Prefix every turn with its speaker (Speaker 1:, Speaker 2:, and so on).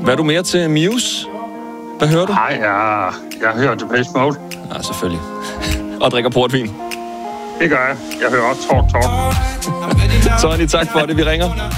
Speaker 1: Hvad er du mere til? Muse? Hvad hører du?
Speaker 2: Nej, jeg hører Depeche Mode.
Speaker 1: Ja, selvfølgelig. Og drikker portvin.
Speaker 2: Det gør jeg. Jeg hører også Talk.
Speaker 1: Tony, tak for det. Vi ringer.